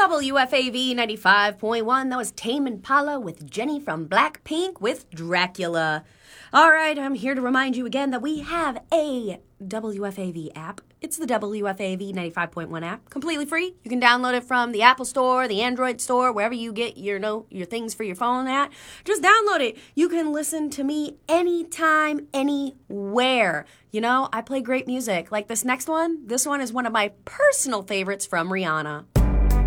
WFAV 95.1. That was Tame Impala with Jenny from Blackpink with Dracula. All right, I'm here to remind you again that we have a WFAV app. It's the WFAV 95.1 app, completely free. You can download it from the Apple Store, the Android Store, wherever you get your things for your phone at. Just download it. You can listen to me anytime, anywhere. You know, I play great music. Like this next one. This one is one of my personal favorites from Rihanna.